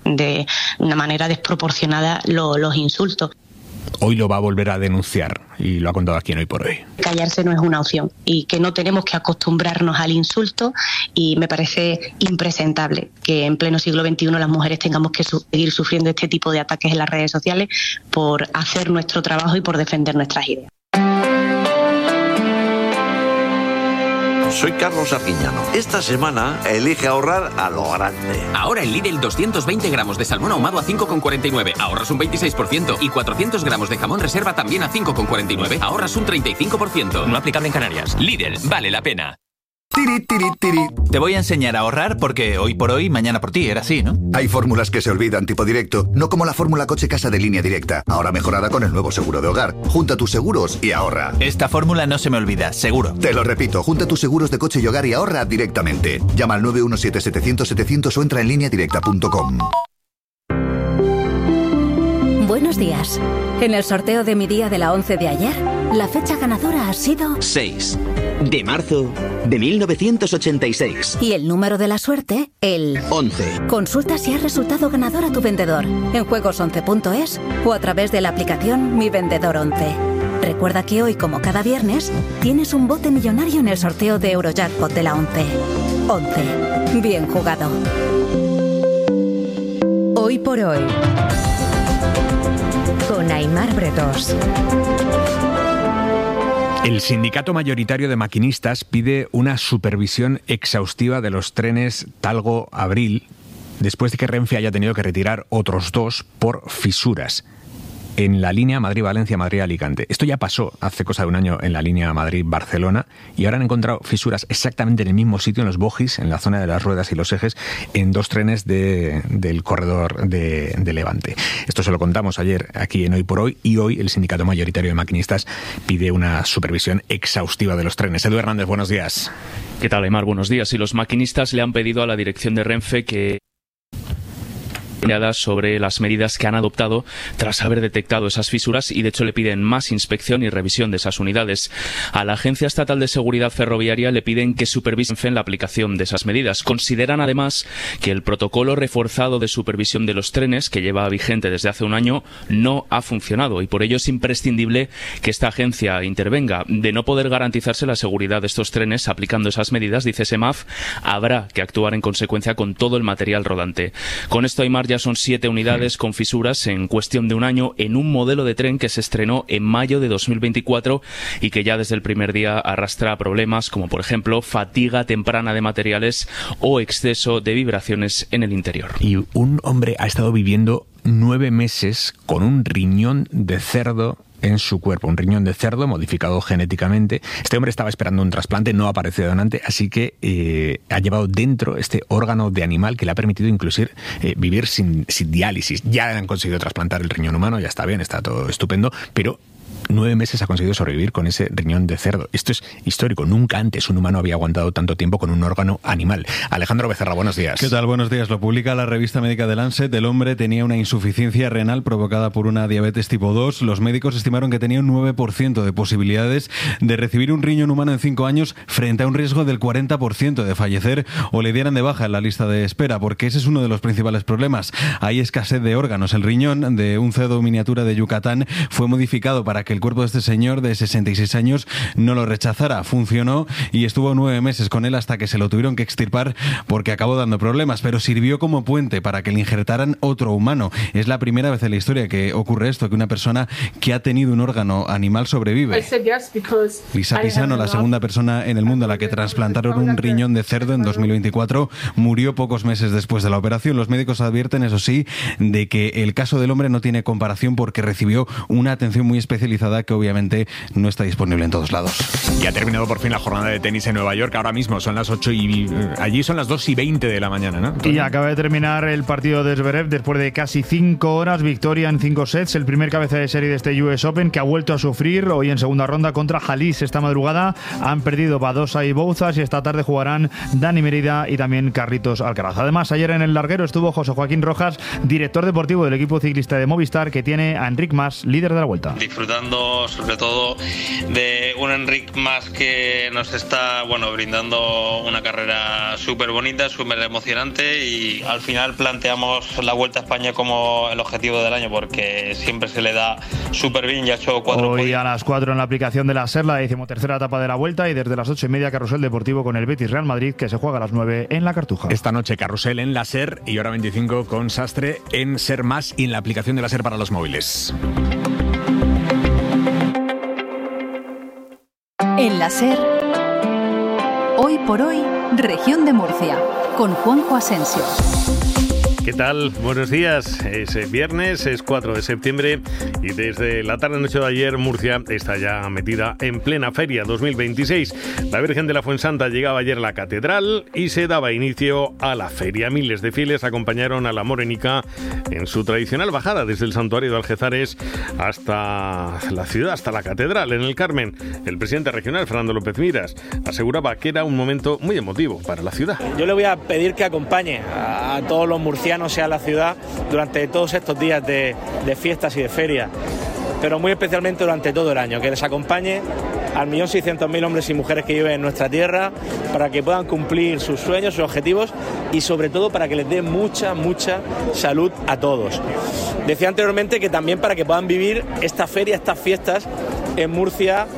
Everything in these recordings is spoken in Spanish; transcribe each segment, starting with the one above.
de una manera desproporcionada los insultos. Hoy lo va a volver a denunciar y lo ha contado aquí en Hoy por Hoy. Callarse no es una opción y que no tenemos que acostumbrarnos al insulto, y me parece impresentable que en pleno siglo XXI las mujeres tengamos que seguir sufriendo este tipo de ataques en las redes sociales por hacer nuestro trabajo y por defender nuestras ideas. Soy Carlos Arguiñano. Esta semana elige ahorrar a lo grande. Ahora en Lidl 220 gramos de salmón ahumado a 5,49. Ahorras un 26%. Y 400 gramos de jamón reserva también a 5,49. Ahorras un 35%. No aplicable en Canarias. Lidl, vale la pena. Tiri, tiri, tiri. Te voy a enseñar a ahorrar porque hoy por hoy, mañana por ti, era así, ¿no? Hay fórmulas que se olvidan tipo directo, no como la fórmula coche-casa de Línea Directa, ahora mejorada con el nuevo seguro de hogar. Junta tus seguros y ahorra. Esta fórmula no se me olvida, seguro. Te lo repito, junta tus seguros de coche y hogar y ahorra directamente. Llama al 917-700-700 o entra en lineadirecta.com. Buenos días. En el sorteo de mi día de la 11 de ayer, la fecha ganadora ha sido 6 de marzo de 1986. Y el número de la suerte, el 11. Consulta si has resultado ganador a tu vendedor en juegos11.es o a través de la aplicación Mi Vendedor 11. Recuerda que hoy, como cada viernes, tienes un bote millonario en el sorteo de Eurojackpot de la 11. 11. Bien jugado. Hoy por Hoy, con Aimar Bretos. El sindicato mayoritario de maquinistas pide una supervisión exhaustiva de los trenes Talgo-Abril después de que Renfe haya tenido que retirar otros 2 por fisuras en la línea Madrid-Valencia, Madrid-Alicante. Esto ya pasó hace cosa de un año en la línea Madrid-Barcelona y ahora han encontrado fisuras exactamente en el mismo sitio, en los bogies, en la zona de las ruedas y los ejes, en 2 trenes del corredor de Levante. Esto se lo contamos ayer aquí en Hoy por Hoy, y hoy el sindicato mayoritario de maquinistas pide una supervisión exhaustiva de los trenes. Edu Hernández, buenos días. ¿Qué tal, Aimar? Buenos días. Y los maquinistas le han pedido a la dirección de Renfe que sobre las medidas que han adoptado tras haber detectado esas fisuras, y de hecho le piden más inspección y revisión de esas unidades. A la Agencia Estatal de Seguridad Ferroviaria le piden que supervisen la aplicación de esas medidas. Consideran además que el protocolo reforzado de supervisión de los trenes, que lleva vigente desde hace un año, no ha funcionado, y por ello es imprescindible que esta agencia intervenga. De no poder garantizarse la seguridad de estos trenes aplicando esas medidas, dice SEMAF, habrá que actuar en consecuencia con todo el material rodante. Con esto, Aimar, ya son 7 unidades con fisuras en cuestión de un año en un modelo de tren que se estrenó en mayo de 2024 y que ya desde el primer día arrastra problemas como, por ejemplo, fatiga temprana de materiales o exceso de vibraciones en el interior. Y un hombre ha estado viviendo 9 meses con un riñón de cerdo en su cuerpo, un riñón de cerdo modificado genéticamente. Este hombre estaba esperando un trasplante, no ha aparecido donante, así que ha llevado dentro este órgano de animal que le ha permitido inclusive vivir sin diálisis. Ya han conseguido trasplantar el riñón humano, ya está bien, está todo estupendo, pero 9 meses ha conseguido sobrevivir con ese riñón de cerdo. Esto es histórico. Nunca antes un humano había aguantado tanto tiempo con un órgano animal. Alejandro Becerra, buenos días. ¿Qué tal? Buenos días. Lo publica la revista médica de Lancet. El hombre tenía una insuficiencia renal provocada por una diabetes tipo 2. Los médicos estimaron que tenía un 9% de posibilidades de recibir un riñón humano en 5 años frente a un riesgo del 40% de fallecer o le dieran de baja en la lista de espera, porque ese es uno de los principales problemas. Hay escasez de órganos. El riñón de un cerdo miniatura de Yucatán fue modificado para que el cuerpo de este señor de 66 años no lo rechazara. Funcionó y estuvo 9 meses con él hasta que se lo tuvieron que extirpar porque acabó dando problemas, pero sirvió como puente para que le injertaran otro humano. Es la primera vez en la historia que ocurre esto, que una persona que ha tenido un órgano animal sobrevive. Lisa Pisano, la segunda persona en el mundo a la que trasplantaron un riñón de cerdo en 2024, murió pocos meses después de la operación. Los médicos advierten, eso sí, de que el caso del hombre no tiene comparación porque recibió una atención muy especializada que obviamente no está disponible en todos lados. Y ha terminado por fin la jornada de tenis en Nueva York. Ahora mismo son las 8 y allí son las 2:20 de la mañana, ¿no? Y acaba de terminar el partido de Zverev después de casi 5 horas, victoria en 5 sets, el primer cabeza de serie de este US Open, que ha vuelto a sufrir hoy en segunda ronda contra Halis. Esta madrugada han perdido Badosa y Bouzas y esta tarde jugarán Dani Merida y también Carlitos Alcaraz. Además, ayer en el larguero estuvo José Joaquín Rojas, director deportivo del equipo ciclista de Movistar, que tiene a Enric Mas, líder de la Vuelta. Disfrutando disfrutando sobre todo de un Enric Mas que nos está brindando una carrera súper bonita, súper emocionante, y al final planteamos la Vuelta a España como el objetivo del año porque siempre se le da súper bien. Ya ha hecho 4 Hoy a las 4 en la aplicación de la SER, la 13ª etapa de la Vuelta, y desde las 8:30 Carrusel Deportivo con el Betis Real Madrid, que se juega a las 9 en la Cartuja. Esta noche Carrusel en la SER y hora 25 con Sastre en SER Más y en la aplicación de la SER para los móviles. En la SER, hoy por hoy, Región de Murcia, con Juanjo Asensio. ¿Qué tal? Buenos días. Es viernes, es 4 de septiembre y desde la tarde-noche de ayer Murcia está ya metida en plena feria 2026. La Virgen de la Fuensanta llegaba ayer a la catedral y se daba inicio a la feria. Miles de fieles acompañaron a la Morenica en su tradicional bajada desde el santuario de Algezares hasta la ciudad, hasta la catedral en el Carmen. El presidente regional, Fernando López Miras, aseguraba que era un momento muy emotivo para la ciudad. Yo le voy a pedir que acompañe a todos los murcianos, sea la ciudad, durante todos estos días de fiestas y de feria, pero muy especialmente durante todo el año, que les acompañe al 1.600.000 hombres y mujeres que viven en nuestra tierra para que puedan cumplir sus sueños, sus objetivos y sobre todo para que les dé mucha salud a todos. Decía anteriormente que también para que puedan vivir esta feria, estas fiestas en Murcia,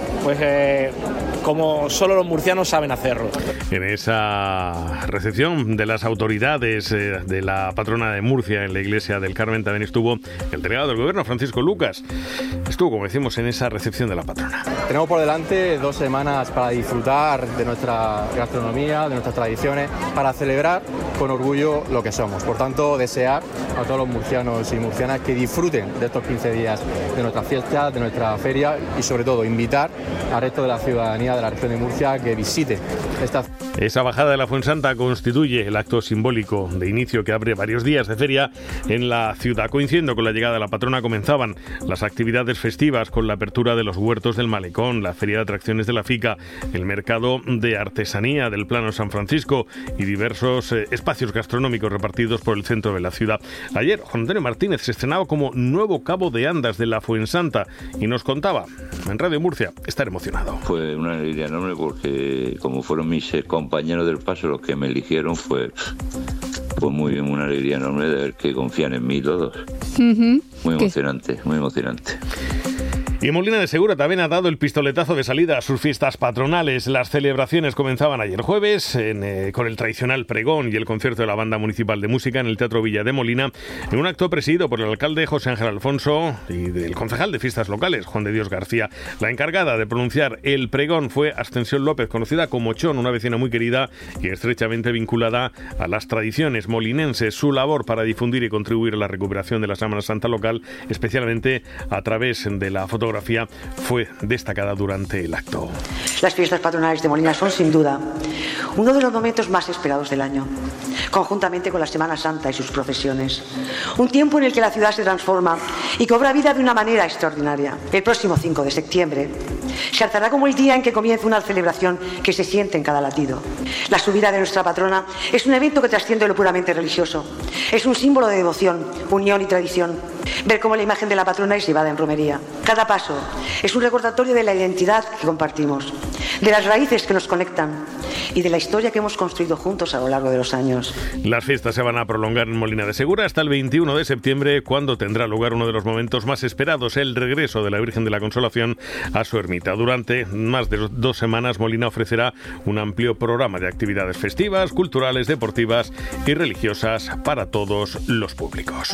como solo los murcianos saben hacerlo. En esa recepción de las autoridades de la patrona de Murcia en la iglesia del Carmen también estuvo el delegado del gobierno, Francisco Lucas. Estuvo, como decimos, en esa recepción de la patrona. Tenemos por delante 2 semanas para disfrutar de nuestra gastronomía, de nuestras tradiciones, para celebrar con orgullo lo que somos. Por tanto, desear a todos los murcianos y murcianas que disfruten de estos 15 días de nuestras fiestas, de nuestra feria y sobre todo invitar al resto de la ciudadanía de la región de Murcia que visite Esa bajada de la Fuensanta constituye el acto simbólico de inicio que abre varios días de feria en la ciudad. Coincidiendo con la llegada de la patrona comenzaban las actividades festivas con la apertura de los huertos del Malecón, la feria de atracciones de la Fica, el mercado de artesanía del Plano San Francisco y diversos espacios gastronómicos repartidos por el centro de la ciudad. Ayer Juan Antonio Martínez se estrenaba como nuevo cabo de andas de la Fuensanta y nos contaba en Radio Murcia estar emocionado. Fue una alegría enorme porque como fueron mis compañeros del paso los que me eligieron, fue muy bien, una alegría enorme de ver que confían en mí todos. Muy emocionante, muy emocionante. Y Molina de Segura también ha dado el pistoletazo de salida a sus fiestas patronales. Las celebraciones comenzaban ayer jueves con el tradicional pregón y el concierto de la Banda Municipal de Música en el Teatro Villa de Molina, en un acto presidido por el alcalde José Ángel Alfonso y del concejal de fiestas locales, Juan de Dios García. La encargada de pronunciar el pregón fue Ascensión López, conocida como Chon, una vecina muy querida y estrechamente vinculada a las tradiciones molinenses. Su labor para difundir y contribuir a la recuperación de la Semana Santa local, especialmente a través de la fotografía, fue destacada durante el acto. Las fiestas patronales de Molina son sin duda uno de los momentos más esperados del año, conjuntamente con la Semana Santa y sus procesiones. Un tiempo en el que la ciudad se transforma y cobra vida de una manera extraordinaria. El próximo 5 de septiembre se alzará como el día en que comienza una celebración que se siente en cada latido. La subida de nuestra patrona es un evento que trasciende lo puramente religioso. Es un símbolo de devoción, unión y tradición. Ver cómo la imagen de la patrona es llevada en romería. Cada paso es un recordatorio de la identidad que compartimos, de las raíces que nos conectan y de la historia que hemos construido juntos a lo largo de los años. Las fiestas se van a prolongar en Molina de Segura hasta el 21 de septiembre, cuando tendrá lugar uno de los momentos más esperados, el regreso de la Virgen de la Consolación a su ermita. Durante más de 2 semanas, Molina ofrecerá un amplio programa de actividades festivas, culturales, deportivas y religiosas para todos los públicos.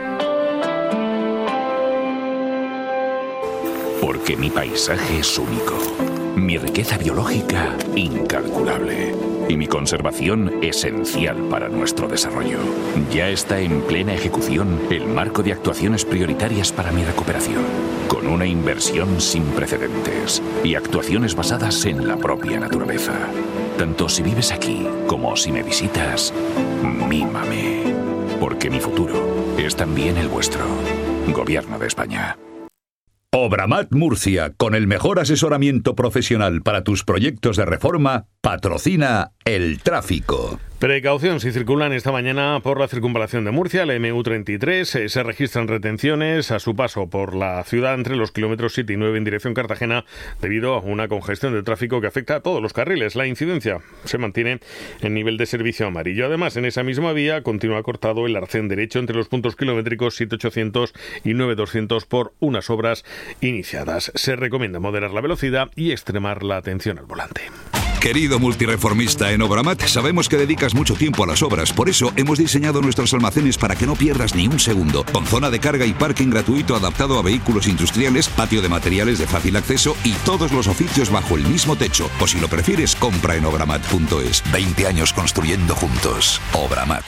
Porque mi paisaje es único, mi riqueza biológica incalculable y mi conservación esencial para nuestro desarrollo. Ya está en plena ejecución el marco de actuaciones prioritarias para mi recuperación, con una inversión sin precedentes y actuaciones basadas en la propia naturaleza. Tanto si vives aquí como si me visitas, mímame, porque mi futuro es también el vuestro. Gobierno de España. Obramat Murcia, con el mejor asesoramiento profesional para tus proyectos de reforma, patrocina El tráfico. Precaución si circulan esta mañana por la circunvalación de Murcia, la MU33. Se registran retenciones a su paso por la ciudad entre los kilómetros 7 y 9 en dirección Cartagena debido a una congestión de tráfico que afecta a todos los carriles. La incidencia se mantiene en nivel de servicio amarillo. Además, en esa misma vía continúa cortado el arcén derecho entre los puntos kilométricos 7800 y 9200 por unas obras iniciadas. Se recomienda moderar la velocidad y extremar la atención al volante. Querido multireformista, en Obramat sabemos que dedicas mucho tiempo a las obras. Por eso hemos diseñado nuestros almacenes para que no pierdas ni un segundo. Con zona de carga y parking gratuito adaptado a vehículos industriales, patio de materiales de fácil acceso y todos los oficios bajo el mismo techo. O si lo prefieres, compra en obramat.es. 20 años construyendo juntos. Obramat.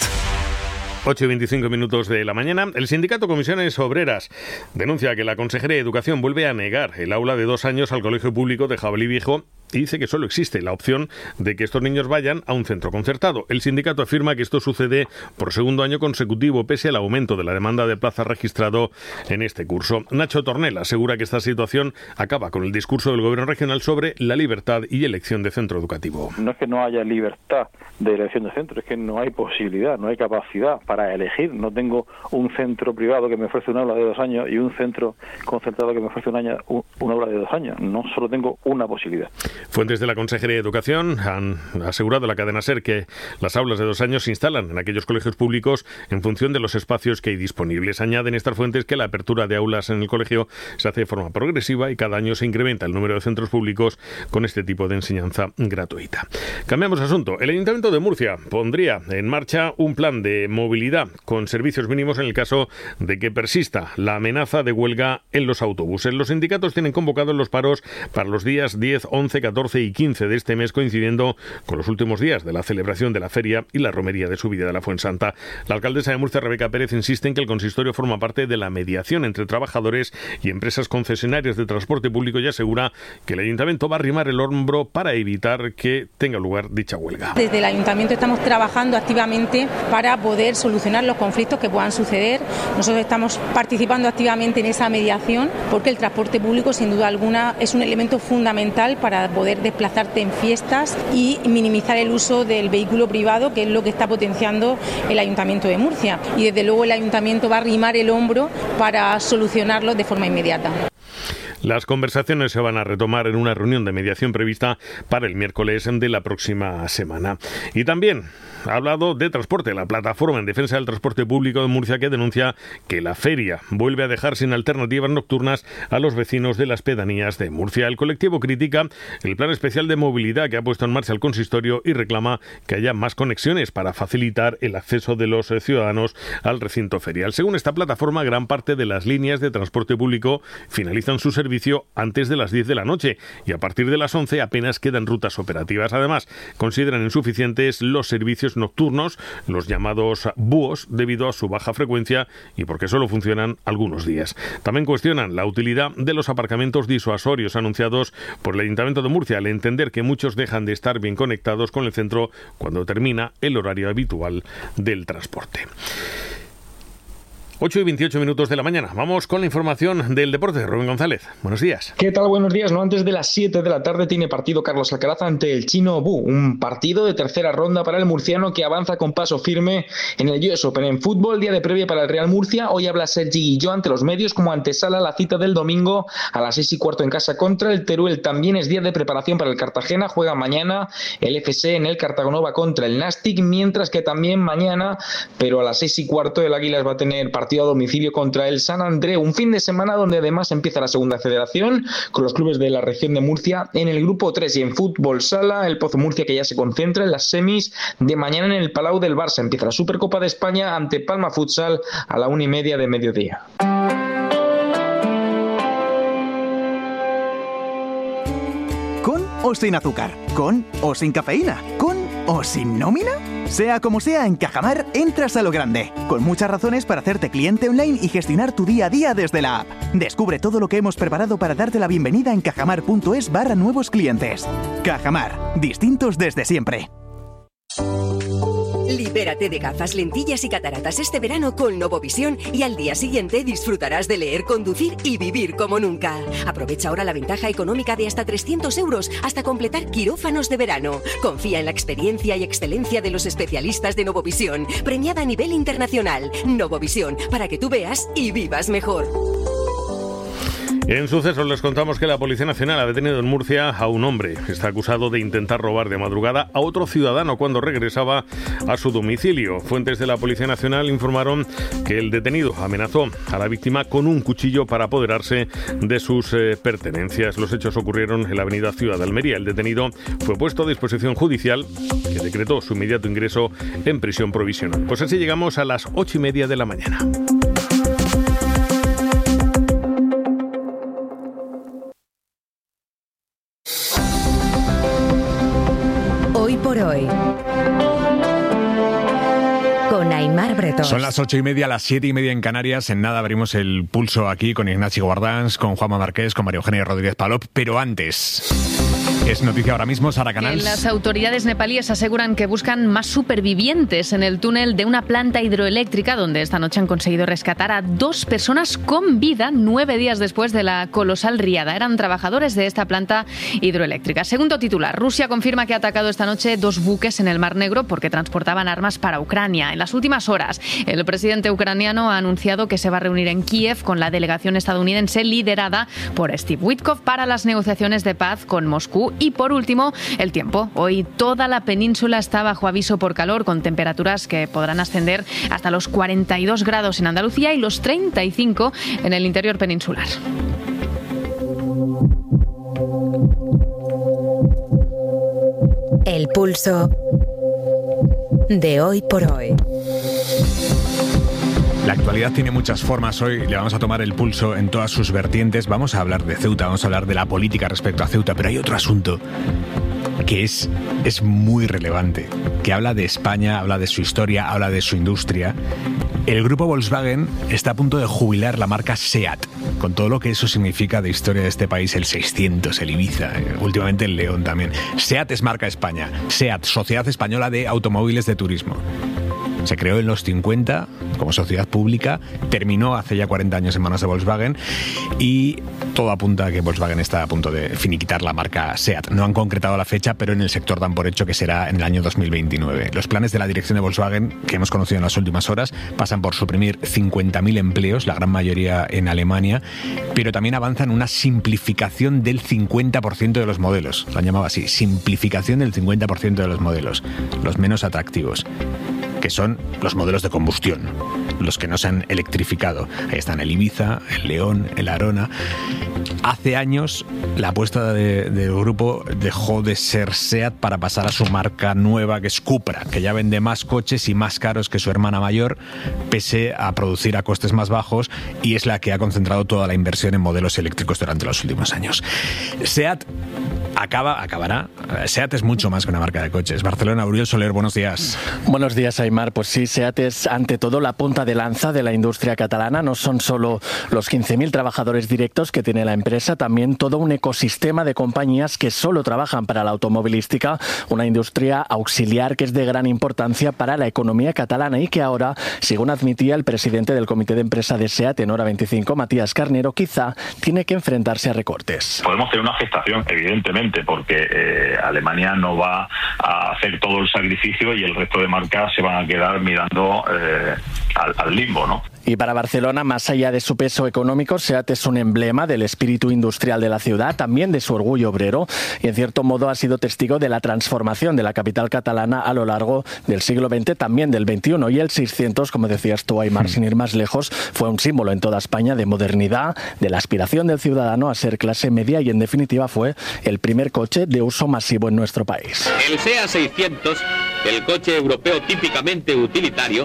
8:25 de la mañana. El sindicato Comisiones Obreras denuncia que la Consejería de Educación vuelve a negar el aula de 2 años al Colegio Público de Jabalí Viejo y dice que solo existe la opción de que estos niños vayan a un centro concertado. El sindicato afirma que esto sucede por segundo año consecutivo pese al aumento de la demanda de plazas registrado en este curso. Nacho Tornel asegura que esta situación acaba con el discurso del Gobierno regional sobre la libertad y elección de centro educativo. No es que no haya libertad de elección de centro, es que no hay posibilidad, no hay capacidad para elegir. No tengo un centro privado que me ofrece un aula de 2 años y un centro concertado que me ofrece un aula de 2 años. No solo tengo una posibilidad. Fuentes de la Consejería de Educación han asegurado a la cadena SER que las aulas de 2 años se instalan en aquellos colegios públicos en función de los espacios que hay disponibles. Añaden estas fuentes que la apertura de aulas en el colegio se hace de forma progresiva y cada año se incrementa el número de centros públicos con este tipo de enseñanza gratuita. Cambiamos de asunto. El Ayuntamiento de Murcia pondría en marcha un plan de movilidad con servicios mínimos en el caso de que persista la amenaza de huelga en los autobuses. Los sindicatos tienen convocados los paros para los días 10, 11, 14 y 15 de este mes, coincidiendo con los últimos días de la celebración de la feria y la romería de subida de la Fuensanta. La alcaldesa de Murcia, Rebeca Pérez, insiste en que el consistorio forma parte de la mediación entre trabajadores y empresas concesionarias de transporte público y asegura que el ayuntamiento va a arrimar el hombro para evitar que tenga lugar dicha huelga. Desde el ayuntamiento estamos trabajando activamente para poder solucionar los conflictos que puedan suceder. Nosotros estamos participando activamente en esa mediación porque el transporte público, sin duda alguna, es un elemento fundamental para poder desplazarte en fiestas y minimizar el uso del vehículo privado, que es lo que está potenciando el Ayuntamiento de Murcia. Y desde luego el Ayuntamiento va a arrimar el hombro para solucionarlo de forma inmediata. Las conversaciones se van a retomar en una reunión de mediación prevista para el miércoles de la próxima semana. Y también ha hablado de transporte, la plataforma en defensa del transporte público de Murcia, que denuncia que la feria vuelve a dejar sin alternativas nocturnas a los vecinos de las pedanías de Murcia. El colectivo critica el plan especial de movilidad que ha puesto en marcha el consistorio y reclama que haya más conexiones para facilitar el acceso de los ciudadanos al recinto ferial. Según esta plataforma, gran parte de las líneas de transporte público finalizan su servicio antes de las 10 de la noche y a partir de las 11 apenas quedan rutas operativas. Además, consideran insuficientes los servicios nocturnos, los llamados búhos, debido a su baja frecuencia y porque solo funcionan algunos días. También cuestionan la utilidad de los aparcamientos disuasorios anunciados por el Ayuntamiento de Murcia, al entender que muchos dejan de estar bien conectados con el centro cuando termina el horario habitual del transporte. 8:28 de la mañana. Vamos con la información del deporte. Rubén González, buenos días. ¿Qué tal? Buenos días. No, antes de las 7 de la tarde tiene partido Carlos Alcaraz ante el chino Bu. Un partido de tercera ronda para el murciano que avanza con paso firme en el US Open. En fútbol, día de previa para el Real Murcia. Hoy habla Sergi Guilló ante los medios como antesala a la cita del domingo a las 6:15 en casa contra el Teruel. También es día de preparación para el Cartagena. Juega mañana el FC en el Cartagonova contra el Nastic, mientras que también mañana, pero a las 6:15, el Águilas va a tener partido a domicilio contra el San Andreu, un fin de semana donde además empieza la segunda federación con los clubes de la región de Murcia en el grupo 3 y en fútbol sala el Pozo Murcia, que ya se concentra en las semis de mañana en el Palau del Barça. Empieza la Supercopa de España ante Palma Futsal a la 1:30 de mediodía. ¿Con o sin azúcar? ¿Con o sin cafeína? ¿Con o sin nómina? Sea como sea, en Cajamar entras a lo grande, con muchas razones para hacerte cliente online y gestionar tu día a día desde la app. Descubre todo lo que hemos preparado para darte la bienvenida en cajamar.es/nuevos clientes. Cajamar, distintos desde siempre. Libérate de gafas, lentillas y cataratas este verano con Novovisión y al día siguiente disfrutarás de leer, conducir y vivir como nunca. Aprovecha ahora la ventaja económica de hasta 300 euros hasta completar quirófanos de verano. Confía en la experiencia y excelencia de los especialistas de Novovisión, premiada a nivel internacional. Novovisión, para que tú veas y vivas mejor. En sucesos les contamos que la Policía Nacional ha detenido en Murcia a un hombre. Está acusado de intentar robar de madrugada a otro ciudadano cuando regresaba a su domicilio. Fuentes de la Policía Nacional informaron que el detenido amenazó a la víctima con un cuchillo para apoderarse de sus pertenencias. Los hechos ocurrieron en la avenida Ciudad de Almería. El detenido fue puesto a disposición judicial, que decretó su inmediato ingreso en prisión provisional. Pues así llegamos a las 8:30 de la mañana. Hoy por hoy. Con Aimar Bretós. Son las 8:30, las 7:30 en Canarias. En nada abrimos el pulso aquí con Ignacio Guardans, con Juanma Marqués, con María Eugenia Rodríguez Palop. Pero antes, es noticia ahora mismo, Sara Canals. Las autoridades nepalíes aseguran que buscan más supervivientes en el túnel de una planta hidroeléctrica donde esta noche han conseguido rescatar a 2 personas con vida 9 días después de la colosal riada. Eran trabajadores de esta planta hidroeléctrica. Segundo titular, Rusia confirma que ha atacado esta noche 2 buques en el Mar Negro porque transportaban armas para Ucrania. En las últimas horas, el presidente ucraniano ha anunciado que se va a reunir en Kiev con la delegación estadounidense liderada por Steve Witkoff para las negociaciones de paz con Moscú. Y por último, el tiempo. Hoy toda la península está bajo aviso por calor, con temperaturas que podrán ascender hasta los 42 grados en Andalucía y los 35 en el interior peninsular. El pulso de hoy por hoy. La actualidad tiene muchas formas. Hoy le vamos a tomar el pulso en todas sus vertientes. Vamos a hablar de Ceuta, vamos a hablar de la política respecto a Ceuta, pero hay otro asunto que es muy relevante, que habla de España, habla de su historia, habla de su industria. El grupo Volkswagen está a punto de jubilar la marca SEAT, con todo lo que eso significa de historia de este país, el 600, el Ibiza, últimamente el León también. SEAT es marca España, SEAT, Sociedad Española de Automóviles de Turismo. Se creó en los 50 como sociedad pública, terminó hace ya 40 años en manos de Volkswagen y todo apunta a que Volkswagen está a punto de finiquitar la marca SEAT. No han concretado la fecha, pero en el sector dan por hecho que será en el año 2029. Los planes de la dirección de Volkswagen, que hemos conocido en las últimas horas, pasan por suprimir 50.000 empleos, la gran mayoría en Alemania, pero también avanzan una simplificación del 50% de los modelos. Lo han llamado así, simplificación del 50% de los modelos, los menos atractivos, que son los modelos de combustión, los que no se han electrificado. Ahí están el Ibiza, el León, el Arona. Hace años la apuesta del grupo dejó de ser SEAT para pasar a su marca nueva, que es Cupra, que ya vende más coches y más caros que su hermana mayor, pese a producir a costes más bajos, y es la que ha concentrado toda la inversión en modelos eléctricos durante los últimos años. SEAT acabará. SEAT es mucho más que una marca de coches. Barcelona, Uriel Soler, buenos días. Buenos días, Aimar. Pues sí, SEAT es ante todo la punta de lanza de la industria catalana. No son solo los 15.000 trabajadores directos que tiene la empresa, también todo un ecosistema de compañías que solo trabajan para la automovilística, una industria auxiliar que es de gran importancia para la economía catalana y que ahora, según admitía el presidente del comité de empresa de SEAT en Hora 25, Matías Carnero, quizá tiene que enfrentarse a recortes. Podemos tener una afectación, evidentemente, porque Alemania no va a hacer todo el sacrificio y el resto de marcas se van a quedar mirando al limbo, ¿no? Y para Barcelona, más allá de su peso económico, SEAT es un emblema del espíritu industrial de la ciudad, también de su orgullo obrero, y en cierto modo ha sido testigo de la transformación de la capital catalana a lo largo del siglo XX, también del XXI. Y el 600, como decías tú, Aimar, sin ir más lejos, fue un símbolo en toda España de modernidad, de la aspiración del ciudadano a ser clase media y, en definitiva, fue el primer coche de uso masivo en nuestro país. El SEAT 600, el coche europeo típicamente utilitario,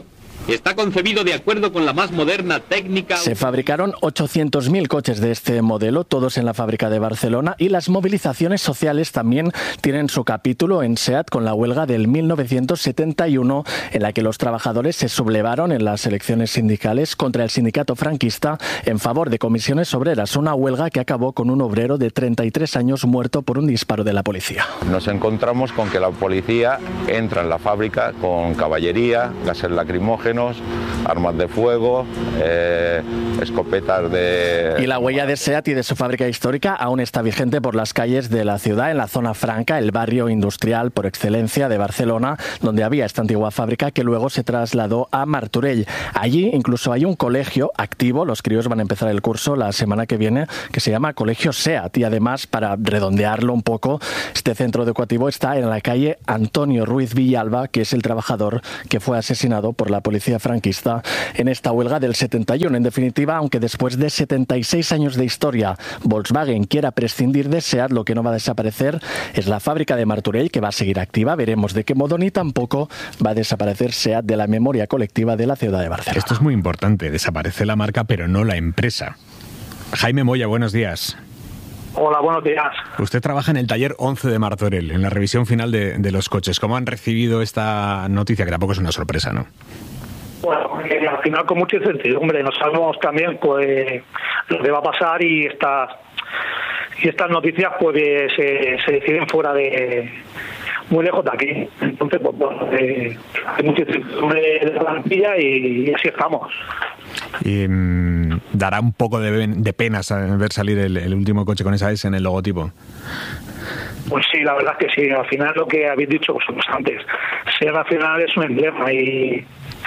Está concebido de acuerdo con la más moderna técnica. Se fabricaron 800.000 coches de este modelo, todos en la fábrica de Barcelona, y las movilizaciones sociales también tienen su capítulo en SEAT con la huelga del 1971, en la que los trabajadores se sublevaron en las elecciones sindicales contra el sindicato franquista en favor de comisiones obreras, una huelga que acabó con un obrero de 33 años muerto por un disparo de la policía. Nos encontramos con que la policía entra en la fábrica con caballería, gases lacrimógenos, armas de fuego, escopetas de... Y la huella de SEAT y de su fábrica histórica aún está vigente por las calles de la ciudad, en la zona franca, el barrio industrial por excelencia de Barcelona, donde había esta antigua fábrica que luego se trasladó a Martorell. Allí incluso hay un colegio activo, los críos van a empezar el curso la semana que viene, que se llama Colegio SEAT, y además, para redondearlo un poco, este centro educativo está en la calle Antonio Ruiz Villalba, que es el trabajador que fue asesinado por la policía franquista en esta huelga del 71. En definitiva, aunque después de 76 años de historia Volkswagen quiera prescindir de SEAT, lo que no va a desaparecer es la fábrica de Martorell, que va a seguir activa. Veremos de qué modo, ni tampoco va a desaparecer SEAT de la memoria colectiva de la ciudad de Barcelona. Esto es muy importante, desaparece la marca pero no la empresa. Jaime Moya, buenos días. Hola, buenos días. Usted trabaja en el taller 11 de Martorell, en la revisión final de los coches. ¿Cómo han recibido esta noticia? Que tampoco es una sorpresa, ¿no? Bueno, al final con mucha incertidumbre. No sabemos también pues lo que va a pasar y estas noticias pues se deciden fuera de... muy lejos de aquí. Entonces, pues bueno, hay mucha incertidumbre de la plantilla y así estamos. Y dará un poco de pena ver salir el último coche con esa S en el logotipo. Pues sí, la verdad es que sí. Al final lo que habéis dicho vosotros antes, SEAT al final es un emblema y...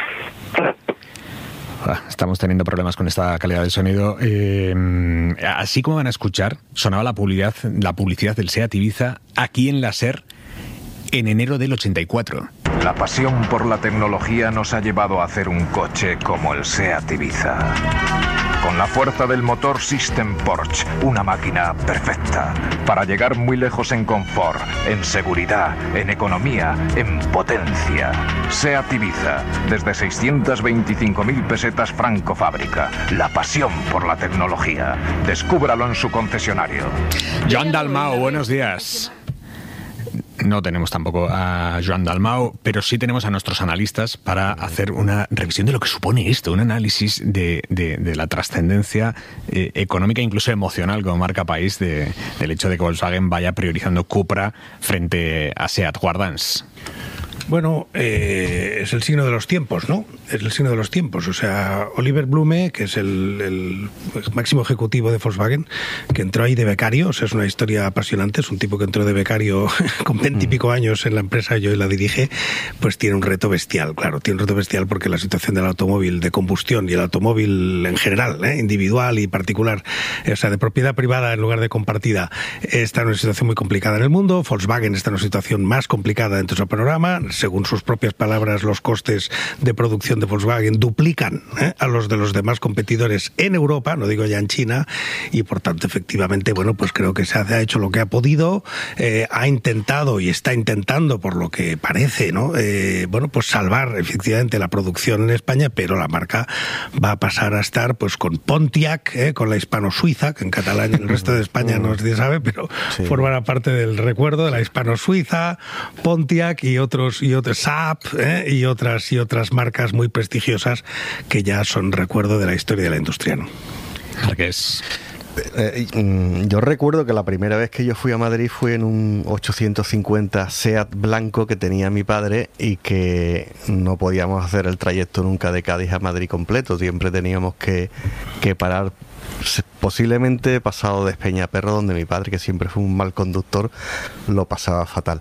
Estamos teniendo problemas con esta calidad del sonido. Así como van a escuchar, sonaba la publicidad del SEAT Ibiza aquí en la SER en enero del 84. La pasión por la tecnología nos ha llevado a hacer un coche como el SEAT Ibiza. Con la fuerza del motor System Porsche, una máquina perfecta para llegar muy lejos en confort, en seguridad, en economía, en potencia. SEAT Ibiza, desde 625.000 pesetas franco fábrica. La pasión por la tecnología. Descúbralo en su concesionario. Joan Dalmau, buenos días. No tenemos tampoco a Joan Dalmau, pero sí tenemos a nuestros analistas para hacer una revisión de lo que supone esto, un análisis de la trascendencia económica, incluso emocional, como marca país, del hecho de que Volkswagen vaya priorizando Cupra frente a SEAT. Guardans. Bueno, es el signo de los tiempos, ¿no? Es el signo de los tiempos. O sea, Oliver Blume, que es el máximo ejecutivo de Volkswagen, que entró ahí de becario, o sea, es una historia apasionante, es un tipo que entró de becario con 20 y pico años en la empresa, yo la dirige, pues tiene un reto bestial, claro, tiene un reto bestial porque la situación del automóvil de combustión y el automóvil en general, individual y particular, o sea, de propiedad privada en lugar de compartida, está en una situación muy complicada en el mundo. Volkswagen está en una situación más complicada dentro de su panorama. Según sus propias palabras, los costes de producción de Volkswagen duplican a los de los demás competidores en Europa, no digo ya en China, y por tanto, efectivamente, bueno, pues creo que se ha hecho lo que ha podido, ha intentado y está intentando, por lo que parece, ¿no? Bueno, pues salvar efectivamente la producción en España, pero la marca va a pasar a estar pues con Pontiac, con la hispano-suiza, que en catalán y en el resto de España no se sabe, pero sí, formará parte del recuerdo de la hispano-suiza, Pontiac y otros Saab, y otras marcas muy prestigiosas que ya son recuerdo de la historia de la industria, ¿no? Marqués. Yo recuerdo que la primera vez que yo fui a Madrid fue en un 850 SEAT blanco que tenía mi padre y que no podíamos hacer el trayecto nunca de Cádiz a Madrid completo, siempre teníamos que parar posiblemente pasado de Espeñaperro, donde mi padre, que siempre fue un mal conductor, lo pasaba fatal.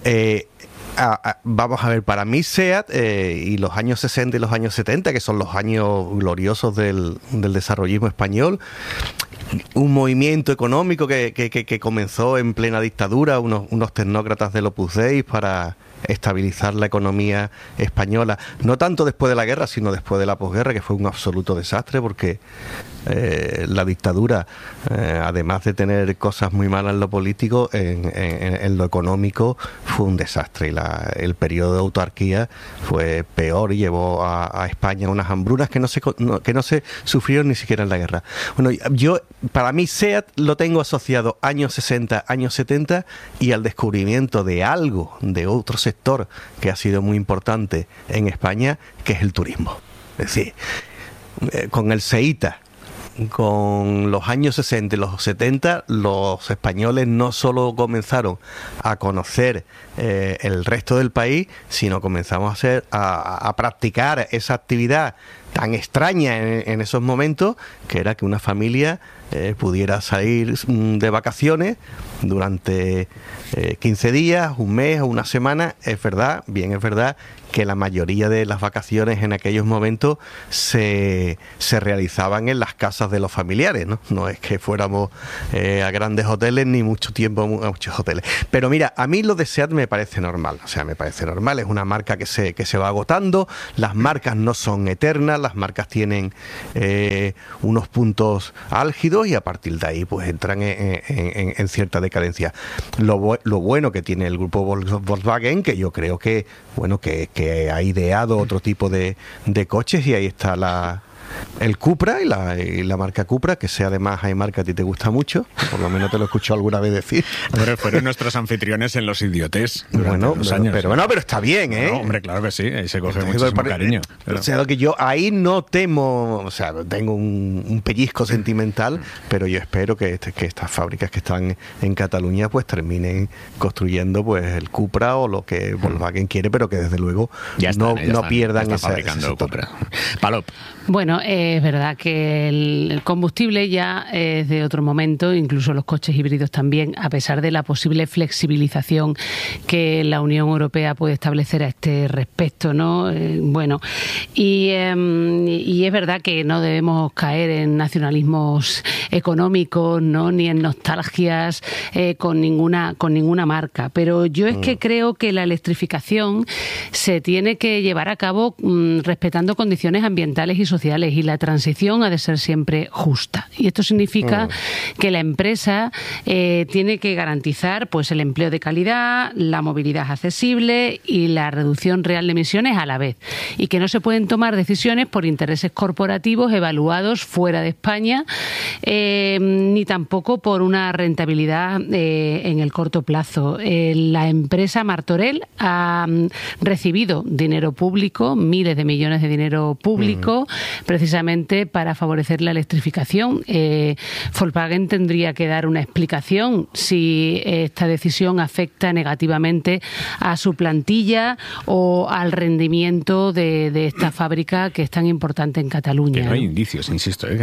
Vamos a ver, para mí SEAT y los años 60 y los años 70, que son los años gloriosos del desarrollismo español, un movimiento económico que comenzó en plena dictadura, unos tecnócratas del Opus Dei para estabilizar la economía española, no tanto después de la guerra, sino después de la posguerra, que fue un absoluto desastre, porque la dictadura, además de tener cosas muy malas en lo político, en lo económico fue un desastre, y el periodo de autarquía fue peor y llevó a España a unas hambrunas que no se sufrieron ni siquiera en la guerra. Bueno, para mí SEAT lo tengo asociado años 60, años 70 y al descubrimiento de algo, de otro sector que ha sido muy importante en España, que es el turismo. Es decir, con el SEITA, con los años 60 y los 70, los españoles no solo comenzaron a conocer el resto del país, sino comenzamos a practicar esa actividad tan extraña en esos momentos, que era que una familia pudiera salir de vacaciones durante 15 días, un mes o una semana. Es verdad que la mayoría de las vacaciones en aquellos momentos se realizaban en las casas de los familiares, ¿no? No es que fuéramos a grandes hoteles ni mucho tiempo a muchos hoteles. Pero mira, a mí lo de SEAT me parece normal, es una marca que se va agotando, las marcas no son eternas, las marcas tienen unos puntos álgidos y a partir de ahí pues entran en cierta decadencia. Lo bueno que tiene el grupo Volkswagen, que yo creo que ha ideado otro tipo de coches, y ahí está el Cupra y la marca Cupra, que sea además hay marca a ti te gusta mucho, por lo menos te lo he escuchado alguna vez decir. Pero fueron nuestros anfitriones en Los Idiotes durante los años. Pero está bien, ¿eh? No, hombre, claro que sí, ahí se coge muchísimo cariño. O sea, que yo ahí no temo, o sea, tengo un pellizco sentimental, pero yo espero que estas fábricas que están en Cataluña pues terminen construyendo pues el Cupra o lo que Volkswagen quiere, pero que desde luego no pierdan ese Cupra. Palop. Bueno, es verdad que el combustible ya es de otro momento, incluso los coches híbridos también, a pesar de la posible flexibilización que la Unión Europea puede establecer a este respecto, ¿no? Y es verdad que no debemos caer en nacionalismos económicos, ¿no? Ni en nostalgias con ninguna marca, pero yo es que creo que la electrificación se tiene que llevar a cabo respetando condiciones ambientales y sociales, y la transición ha de ser siempre justa. Y esto significa que la empresa tiene que garantizar pues el empleo de calidad, la movilidad accesible y la reducción real de emisiones a la vez. Y que no se pueden tomar decisiones por intereses corporativos evaluados fuera de España, ni tampoco por una rentabilidad en el corto plazo. La empresa Martorell ha recibido dinero público, miles de millones de dinero público, precisamente para favorecer la electrificación. Volkswagen tendría que dar una explicación si esta decisión afecta negativamente a su plantilla o al rendimiento de esta fábrica que es tan importante en Cataluña. Que no hay indicios, insisto, que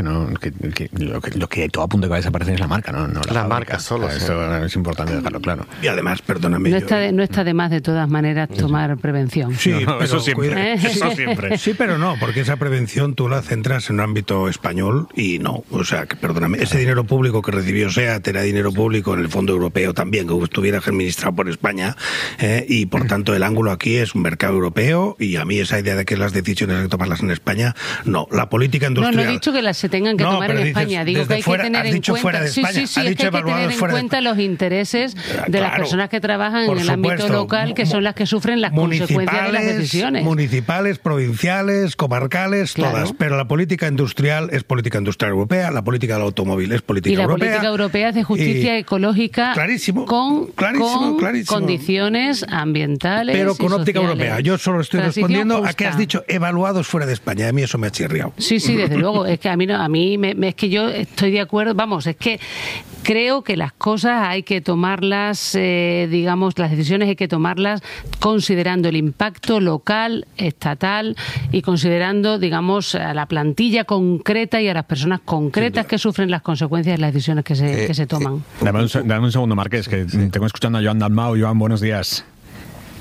lo que todo apunta que va a desaparecer es la marca, no la marca solo. Esto es importante dejarlo claro. Y además, perdóname. No está de más, de todas maneras, tomar prevención. Sí, pero eso siempre. Eso siempre. Sí, pero no, porque esa prevención tú la centras en un ámbito español y no. O sea, que perdóname, ese dinero público que recibió SEAT era dinero público en el Fondo Europeo también, que estuviera administrado por España, y por tanto el ángulo aquí es un mercado europeo, y a mí esa idea de que las decisiones hay que tomarlas en España, no. La política industrial... No he dicho que las se tengan que tomar en España, digo que hay que tener en cuenta... Sí, es que hay que tener en cuenta los intereses de las personas que trabajan en el ámbito local, que son las que sufren las consecuencias de las decisiones. Municipales, provinciales, comarcales, todas. Pero la política industrial es política industrial europea, la política del automóvil es política europea. Y la política europea es de justicia ecológica con condiciones ambientales. Pero con óptica sociales. Europea. Yo solo estoy respondiendo a que has dicho evaluados fuera de España. A mí eso me ha chirriado. Sí, desde luego. Es que es que yo estoy de acuerdo. Vamos, es que creo que las cosas hay que tomarlas, las decisiones hay que tomarlas considerando el impacto local, estatal y considerando, a la plantilla concreta y a las personas concretas que sufren las consecuencias de las decisiones que se toman. Dame un segundo, Marqués, que tengo escuchando a Joan Dalmau. Joan, buenos días.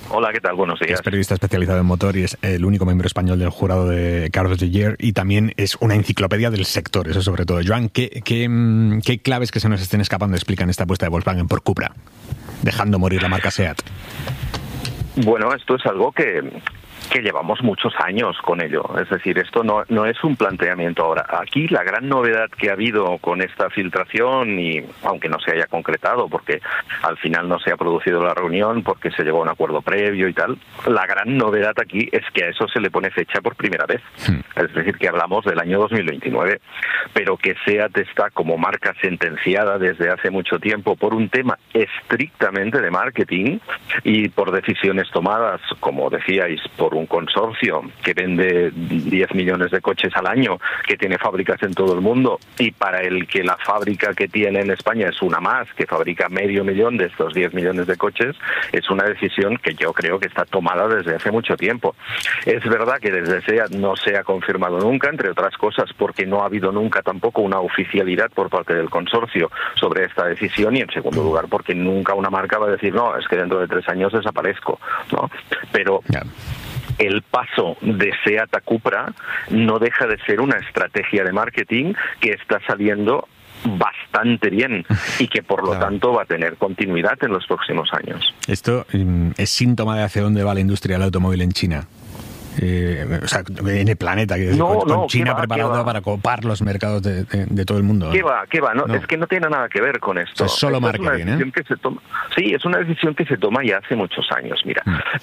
Hola, ¿qué tal? Buenos días. Es periodista especializado en motor y es el único miembro español del jurado de Car of the Year y también es una enciclopedia del sector, eso sobre todo. Joan, ¿qué claves que se nos estén escapando explican esta apuesta de Volkswagen por Cupra, dejando morir la marca SEAT? Bueno, esto es algo que llevamos muchos años con ello. Es decir, esto no es un planteamiento ahora. Aquí la gran novedad que ha habido con esta filtración, y aunque no se haya concretado, porque al final no se ha producido la reunión, porque se llegó a un acuerdo previo y tal, la gran novedad aquí es que a eso se le pone fecha por primera vez. Es decir, que hablamos del año 2029, pero que SEAT está como marca sentenciada desde hace mucho tiempo por un tema estrictamente de marketing y por decisiones tomadas, como decíais, por un consorcio que vende 10 millones de coches al año, que tiene fábricas en todo el mundo y para el que la fábrica que tiene en España es una más, que fabrica 500.000 de estos 10 millones de coches, es una decisión que yo creo que está tomada desde hace mucho tiempo. Es verdad que desde SEAT no se ha confirmado nunca, entre otras cosas porque no ha habido nunca tampoco una oficialidad por parte del consorcio sobre esta decisión y en segundo lugar porque nunca una marca va a decir no, es que dentro de 3 años desaparezco, ¿no? Pero el paso de SEAT a Cupra no deja de ser una estrategia de marketing que está saliendo bastante bien y que por lo tanto va a tener continuidad en los próximos años. Esto es síntoma de hacia dónde va la industria del automóvil en China. O sea, en el planeta, con China preparada para copar los mercados de todo el mundo. ¿Qué va? No. Es que no tiene nada que ver con esto. Es solo marketing, Sí, es una decisión que se toma ya hace muchos años. Mira,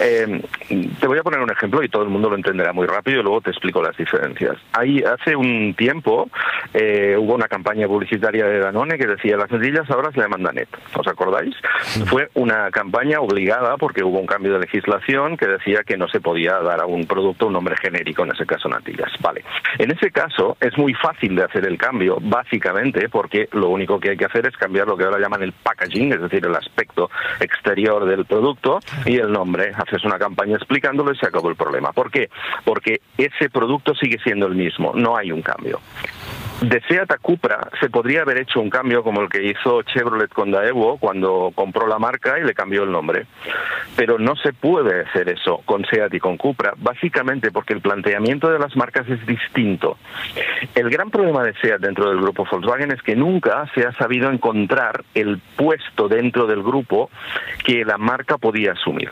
te voy a poner un ejemplo y todo el mundo lo entenderá muy rápido y luego te explico las diferencias. Hace un tiempo hubo una campaña publicitaria de Danone que decía las natillas ahora se llaman Danet. ¿Os acordáis? Fue una campaña obligada porque hubo un cambio de legislación que decía que no se podía dar a un producto un nombre genérico, en ese caso natillas. Vale. En ese caso es muy fácil de hacer el cambio, básicamente porque lo único que hay que hacer es cambiar lo que ahora llaman el packaging, es decir, el aspecto exterior del producto y el nombre. Haces una campaña explicándolo y se acabó el problema. ¿Por qué? Porque ese producto sigue siendo el mismo, no hay un cambio. De SEAT a Cupra se podría haber hecho un cambio como el que hizo Chevrolet con Daewoo cuando compró la marca y le cambió el nombre. Pero no se puede hacer eso con SEAT y con Cupra, básicamente porque el planteamiento de las marcas es distinto. El gran problema de SEAT dentro del grupo Volkswagen es que nunca se ha sabido encontrar el puesto dentro del grupo que la marca podía asumir.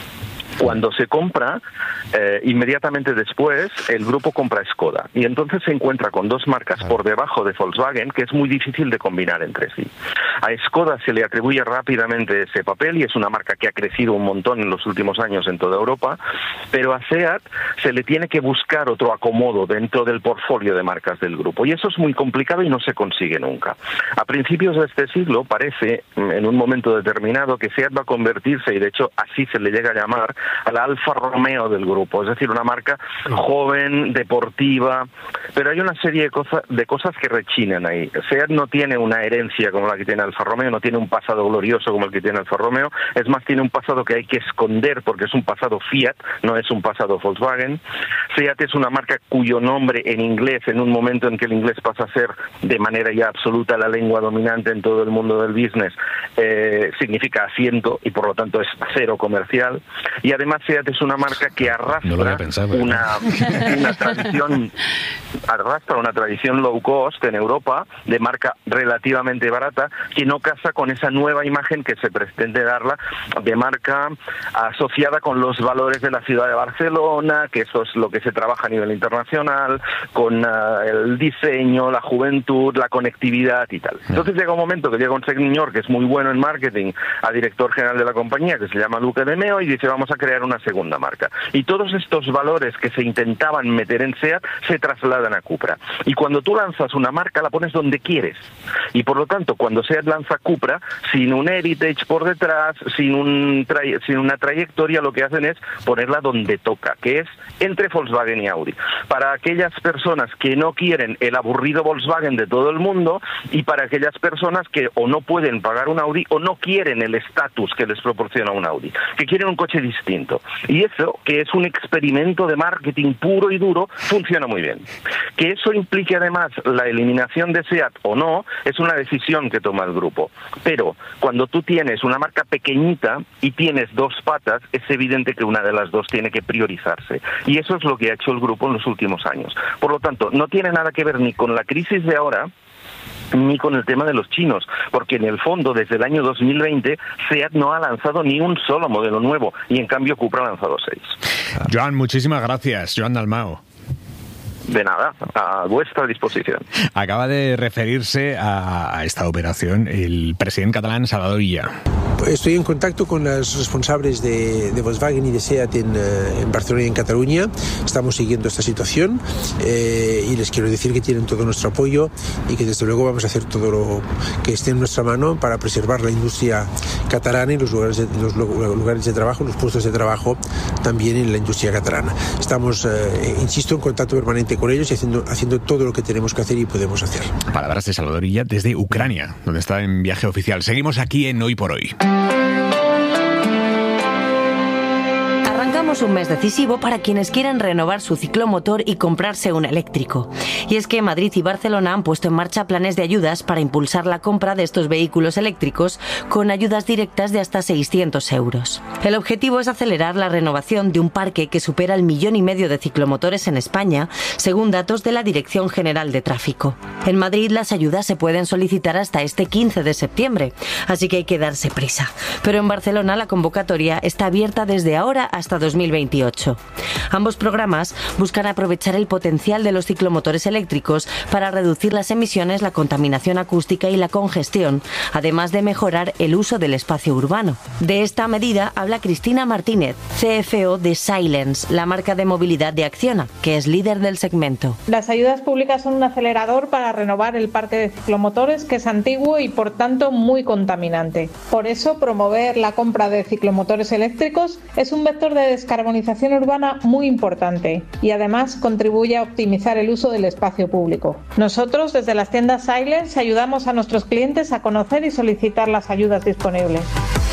Cuando se compra, inmediatamente después, el grupo compra Skoda. Y entonces se encuentra con 2 marcas por debajo de Volkswagen que es muy difícil de combinar entre sí. A Skoda se le atribuye rápidamente ese papel y es una marca que ha crecido un montón en los últimos años en toda Europa, pero a SEAT se le tiene que buscar otro acomodo dentro del portfolio de marcas del grupo. Y eso es muy complicado y no se consigue nunca. A principios de este siglo parece, en un momento determinado, que SEAT va a convertirse, y de hecho así se le llega a llamar, a la Alfa Romeo del grupo, es decir, una marca joven, deportiva, pero hay una serie de cosas que rechinan ahí. SEAT no tiene una herencia como la que tiene Alfa Romeo, no tiene un pasado glorioso como el que tiene Alfa Romeo, es más, tiene un pasado que hay que esconder porque es un pasado Fiat, no es un pasado Volkswagen. SEAT es una marca cuyo nombre en inglés, en un momento en que el inglés pasa a ser de manera ya absoluta la lengua dominante en todo el mundo del business, significa asiento y por lo tanto es cero comercial. Y además SEAT es una marca que arrastra una tradición low cost en Europa de marca relativamente barata que no casa con esa nueva imagen que se pretende darla de marca asociada con los valores de la ciudad de Barcelona, que eso es lo que se trabaja a nivel internacional, con el diseño, la juventud, la conectividad y tal. Entonces llega un momento que llega un señor que es muy bueno en marketing a director general de la compañía, que se llama Luca De Meo, y dice vamos a crear una segunda marca. Y todos estos valores que se intentaban meter en SEAT se trasladan a Cupra. Y cuando tú lanzas una marca la pones donde quieres. Y por lo tanto, cuando SEAT lanza Cupra, sin un heritage por detrás, sin una trayectoria, lo que hacen es ponerla donde toca, que es entre Volkswagen y Audi. Para aquellas personas que no quieren el aburrido Volkswagen de todo el mundo y para aquellas personas que o no pueden pagar un Audi o no quieren el estatus que les proporciona un Audi, que quieren un coche distinto. distinto. Y eso, que es un experimento de marketing puro y duro, funciona muy bien. Que eso implique además la eliminación de SEAT o no, es una decisión que toma el grupo. Pero cuando tú tienes una marca pequeñita y tienes dos patas, es evidente que una de las dos tiene que priorizarse. Y eso es lo que ha hecho el grupo en los últimos años. Por lo tanto, no tiene nada que ver ni con la crisis de ahora, ni con el tema de los chinos, porque en el fondo desde el año 2020 SEAT no ha lanzado ni un solo modelo nuevo y en cambio Cupra ha lanzado 6. Joan, muchísimas gracias. Joan Dalmau. De nada, a vuestra disposición. Acaba de referirse a esta operación el presidente catalán Salvador Illa. Estoy en contacto con los responsables de Volkswagen y de SEAT en Barcelona y en Cataluña. Estamos siguiendo esta situación y les quiero decir que tienen todo nuestro apoyo y que desde luego vamos a hacer todo lo que esté en nuestra mano para preservar la industria catalana y los lugares de trabajo, los puestos de trabajo también en la industria catalana. Estamos, insisto, en contacto permanente con ellos y haciendo todo lo que tenemos que hacer y podemos hacer. Palabras de Salvador Illa desde Ucrania, donde está en viaje oficial. Seguimos aquí en Hoy por Hoy. Arrancamos un mes decisivo para quienes quieran renovar su ciclomotor y comprarse un eléctrico. Y es que Madrid y Barcelona han puesto en marcha planes de ayudas para impulsar la compra de estos vehículos eléctricos con ayudas directas de hasta 600 euros. El objetivo es acelerar la renovación de un parque que supera el 1,5 millones de ciclomotores en España, según datos de la Dirección General de Tráfico. En Madrid las ayudas se pueden solicitar hasta este 15 de septiembre, así que hay que darse prisa. Pero en Barcelona la convocatoria está abierta desde ahora hasta 2028. Ambos programas buscan aprovechar el potencial de los ciclomotores eléctricos para reducir las emisiones, la contaminación acústica y la congestión, además de mejorar el uso del espacio urbano. De esta medida habla Cristina Martínez, CFO de Silence, la marca de movilidad de Acciona, que es líder del segmento. Las ayudas públicas son un acelerador para renovar el parque de ciclomotores, que es antiguo y por tanto muy contaminante. Por eso, promover la compra de ciclomotores eléctricos es un vector de descarbonización urbana muy importante y además contribuye a optimizar el uso del espacio público. Nosotros, desde las tiendas Silence, ayudamos a nuestros clientes a conocer y solicitar las ayudas disponibles.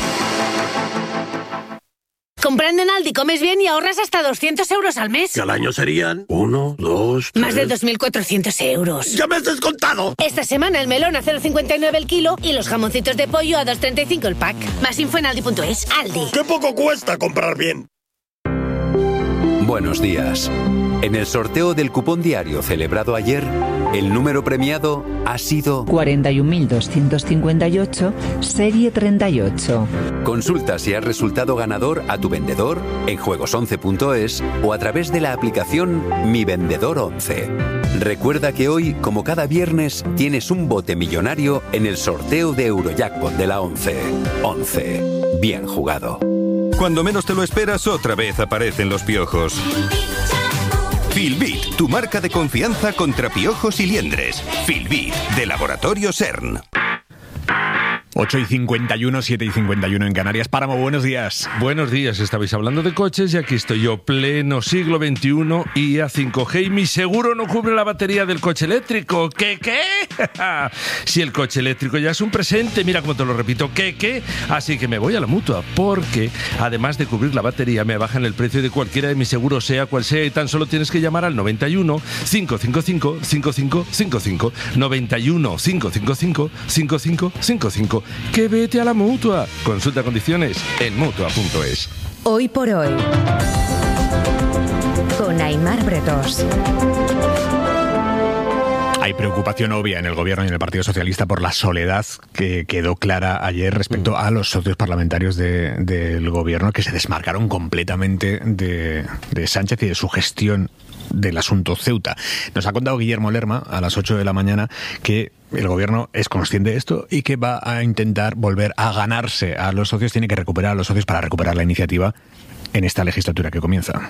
Comprando en Aldi comes bien y ahorras hasta 200 euros al mes. Que al año serían 1, 2, 3... Más de 2.400 euros. ¡Ya me has descontado! Esta semana el melón a 0,59 el kilo y los jamoncitos de pollo a 2,35 el pack. Más info en aldi.es. Aldi. ¡Qué poco cuesta comprar bien! Buenos días. En el sorteo del cupón diario celebrado ayer, el número premiado ha sido 41.258, serie 38. Consulta si has resultado ganador a tu vendedor en juegos11.es o a través de la aplicación Mi Vendedor 11. Recuerda que hoy, como cada viernes, tienes un bote millonario en el sorteo de Eurojackpot de la 11. 11. Bien jugado. Cuando menos te lo esperas, otra vez aparecen los piojos. Filbit, tu marca de confianza contra piojos y liendres. Filbit, de Laboratorio CERN. 8:51, 7:51 en Canarias. Páramo, buenos días. Buenos días, estabais hablando de coches y aquí estoy yo, pleno siglo XXI, IA 5G, y mi seguro no cubre la batería del coche eléctrico. ¿Qué? Si el coche eléctrico ya es un presente, mira cómo te lo repito, ¿qué? Así que me voy a la Mutua, porque además de cubrir la batería, me bajan el precio de cualquiera de mis seguros, sea cual sea, y tan solo tienes que llamar al 91 555 5555. 91 555 5555. Que vete a la Mutua. Consulta condiciones en Mutua.es. Hoy por hoy, con Aimar Bretos. Hay preocupación obvia en el Gobierno y en el Partido Socialista por la soledad que quedó clara ayer respecto a los socios parlamentarios del Gobierno, que se desmarcaron completamente de Sánchez y de su gestión del asunto Ceuta. Nos ha contado Guillermo Lerma a las 8 de la mañana que el Gobierno es consciente de esto y que va a intentar volver a ganarse a los socios, tiene que recuperar a los socios para recuperar la iniciativa en esta legislatura que comienza.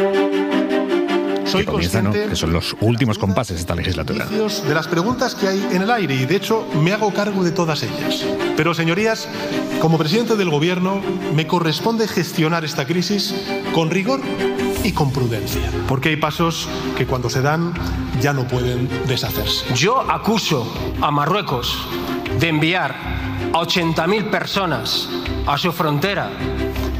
Soy consciente, que son los últimos compases de esta legislatura, de las preguntas que hay en el aire y de hecho me hago cargo de todas ellas. Pero señorías, como presidente del Gobierno me corresponde gestionar esta crisis con rigor y con prudencia, porque hay pasos que cuando se dan ya no pueden deshacerse. Yo acuso a Marruecos de enviar a 80.000 personas a su frontera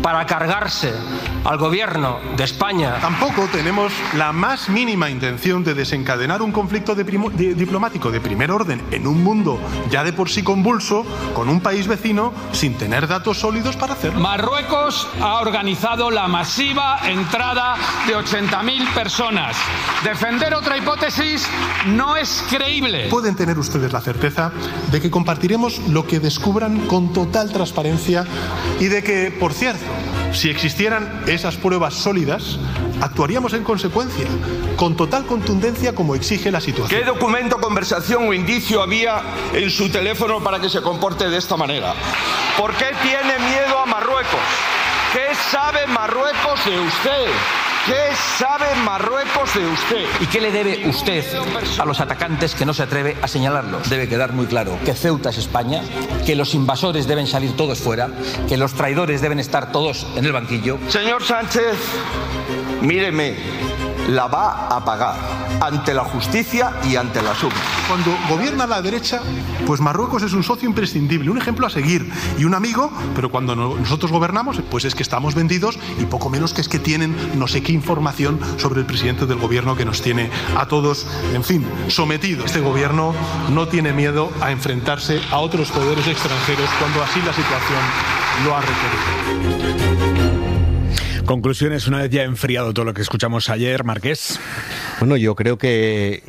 para cargarse al gobierno de España. Tampoco tenemos la más mínima intención de desencadenar un conflicto diplomático de primer orden en un mundo ya de por sí convulso con un país vecino sin tener datos sólidos para hacerlo. Marruecos ha organizado la masiva entrada de 80.000 personas. Defender otra hipótesis no es creíble. Pueden tener ustedes la certeza de que compartiremos lo que descubran con total transparencia y de que, por cierto, si existieran esas pruebas sólidas, actuaríamos en consecuencia, con total contundencia como exige la situación. ¿Qué documento, conversación o indicio había en su teléfono para que se comporte de esta manera? ¿Por qué tiene miedo a Marruecos? ¿Qué sabe Marruecos de usted? ¿Qué sabe Marruecos de usted? ¿Y qué le debe usted a los atacantes que no se atreve a señalarlo? Debe quedar muy claro que Ceuta es España, que los invasores deben salir todos fuera, que los traidores deben estar todos en el banquillo. Señor Sánchez, míreme, la va a pagar ante la justicia y ante la urnas. Cuando gobierna la derecha, pues Marruecos es un socio imprescindible, un ejemplo a seguir y un amigo, pero cuando nosotros gobernamos, pues es que estamos vendidos y poco menos que es que tienen no sé qué información sobre el presidente del gobierno que nos tiene a todos, en fin, sometidos. Este gobierno no tiene miedo a enfrentarse a otros poderes extranjeros cuando así la situación lo ha requerido. Conclusiones, una vez ya enfriado todo lo que escuchamos ayer, Marqués. Bueno, yo creo que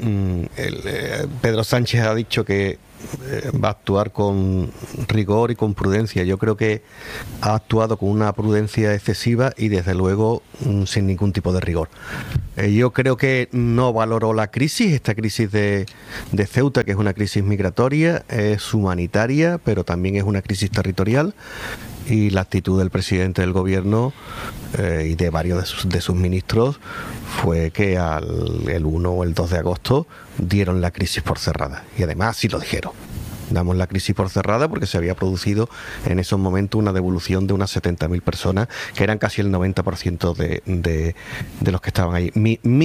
Pedro Sánchez ha dicho que va a actuar con rigor y con prudencia. Yo creo que ha actuado con una prudencia excesiva y desde luego sin ningún tipo de rigor. Yo creo que no valoró la crisis, esta crisis de Ceuta, que es una crisis migratoria, es humanitaria, pero también es una crisis territorial. Y la actitud del presidente del gobierno y de varios de sus ministros fue que el 1 o el 2 de agosto dieron la crisis por cerrada. Y además así lo dijeron. Damos la crisis por cerrada porque se había producido en esos momentos una devolución de unas 70.000 personas, que eran casi el 90% de los que estaban ahí.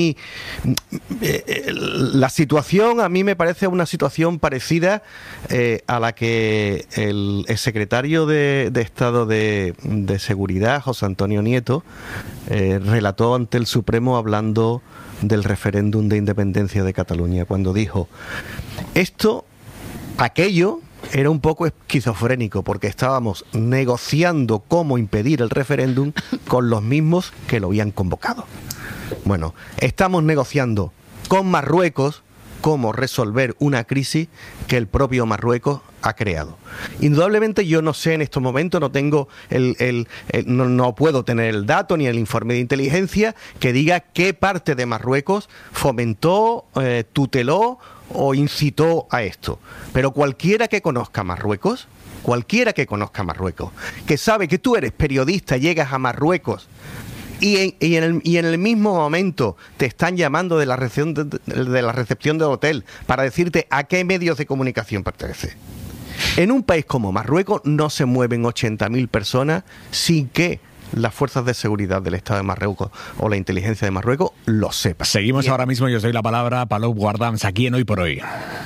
La situación a mí me parece una situación parecida a la que el secretario de Estado de Seguridad, José Antonio Nieto, relató ante el Supremo hablando del referéndum de independencia de Cataluña, cuando dijo: aquello era un poco esquizofrénico porque estábamos negociando cómo impedir el referéndum con los mismos que lo habían convocado. Bueno, estamos negociando con Marruecos cómo resolver una crisis que el propio Marruecos ha creado. Indudablemente yo no sé en estos momentos, no tengo no puedo tener el dato ni el informe de inteligencia que diga qué parte de Marruecos fomentó, tuteló o incitó a esto. Pero cualquiera que conozca Marruecos, que sabe que tú eres periodista, llegas a Marruecos y en el mismo momento te están llamando de la recepción del hotel para decirte a qué medios de comunicación pertenece. En un país como Marruecos no se mueven 80.000 personas sin que las fuerzas de seguridad del Estado de Marruecos o la inteligencia de Marruecos lo sepan. Seguimos ahora mismo y os doy la palabra a Palou Guardans aquí en Hoy por Hoy.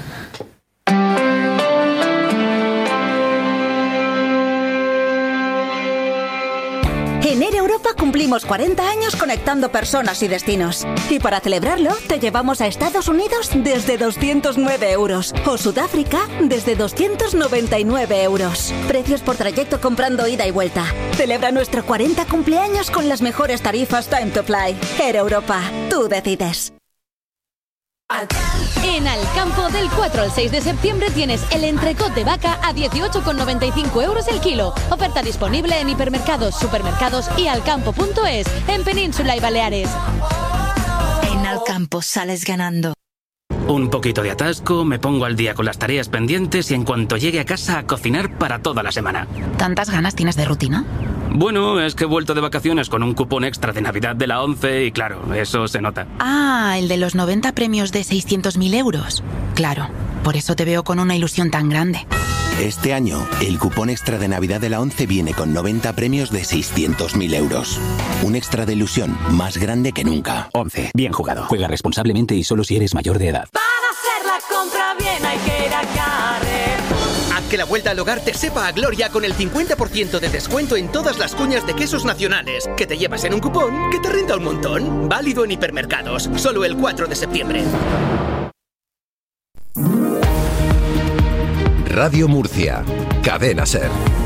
En Air Europa cumplimos 40 años conectando personas y destinos. Y para celebrarlo, te llevamos a Estados Unidos desde 209 euros o Sudáfrica desde 299 euros. Precios por trayecto comprando ida y vuelta. Celebra nuestro 40 cumpleaños con las mejores tarifas Time to Fly. Air Europa, tú decides. En Alcampo, del 4 al 6 de septiembre tienes el entrecot de vaca a 18,95 euros el kilo. Oferta disponible en hipermercados, supermercados y alcampo.es, en Península y Baleares. En Alcampo sales ganando. Un poquito de atasco, me pongo al día con las tareas pendientes y en cuanto llegue a casa a cocinar para toda la semana. ¿Tantas ganas tienes de rutina? Bueno, es que he vuelto de vacaciones con un cupón extra de Navidad de la 11 y claro, eso se nota. Ah, el de los 90 premios de 600.000 euros. Claro, por eso te veo con una ilusión tan grande. Este año, el cupón extra de Navidad de la 11 viene con 90 premios de 600.000 euros. Un extra de ilusión más grande que nunca. 11. Bien jugado. Juega responsablemente y solo si eres mayor de edad. Para hacer la compra bien hay que ir a Carrefour. A que la vuelta al hogar te sepa a gloria con el 50% de descuento en todas las cuñas de quesos nacionales, que te llevas en un cupón que te renta un montón. Válido en hipermercados, solo el 4 de septiembre. Radio Murcia, Cadena SER.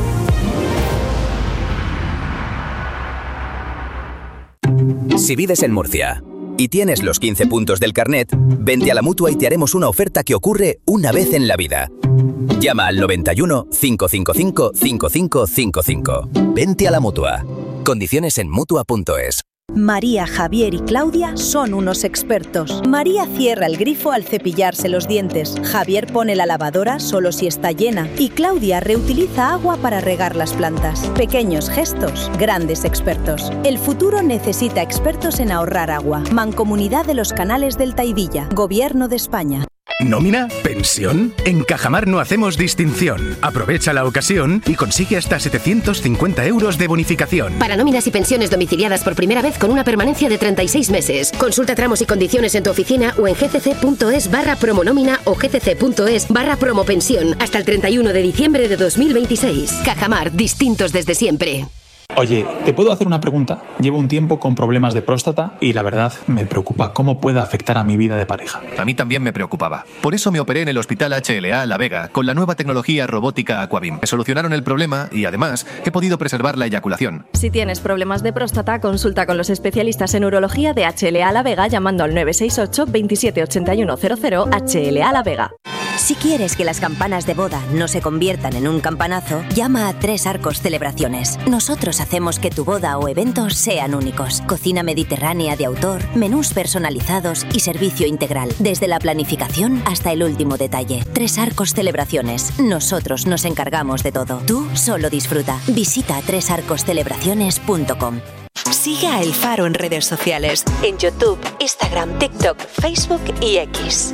Si vives en Murcia y tienes los 15 puntos del carnet, vente a la Mutua y te haremos una oferta que ocurre una vez en la vida. Llama al 91 555 5555. Vente a la Mutua. Condiciones en Mutua.es. María, Javier y Claudia son unos expertos. María cierra el grifo al cepillarse los dientes. Javier pone la lavadora solo si está llena. Y Claudia reutiliza agua para regar las plantas. Pequeños gestos, grandes expertos. El futuro necesita expertos en ahorrar agua. Mancomunidad de los Canales del Taidilla. Gobierno de España. ¿Nómina? ¿Pensión? En Cajamar no hacemos distinción. Aprovecha la ocasión y consigue hasta 750 euros de bonificación. Para nóminas y pensiones domiciliadas por primera vez con una permanencia de 36 meses. Consulta tramos y condiciones en tu oficina o en gcc.es/promonómina o gcc.es/promopensión hasta el 31 de diciembre de 2026. Cajamar, distintos desde siempre. Oye, ¿te puedo hacer una pregunta? Llevo un tiempo con problemas de próstata y la verdad me preocupa cómo puede afectar a mi vida de pareja. A mí también me preocupaba. Por eso me operé en el Hospital HLA La Vega con la nueva tecnología robótica Aquabim. Me solucionaron el problema y además he podido preservar la eyaculación. Si tienes problemas de próstata, consulta con los especialistas en urología de HLA La Vega llamando al 968 27 81 00 HLA La Vega. Si quieres que las campanas de boda no se conviertan en un campanazo, llama a Tres Arcos Celebraciones. Nosotros hacemos que tu boda o eventos sean únicos. Cocina mediterránea de autor, menús personalizados y servicio integral, desde la planificación hasta el último detalle. Tres Arcos Celebraciones. Nosotros nos encargamos de todo. Tú solo disfruta. Visita tresarcoscelebraciones.com. Sigue a El Faro en redes sociales, en YouTube, Instagram, TikTok, Facebook y X.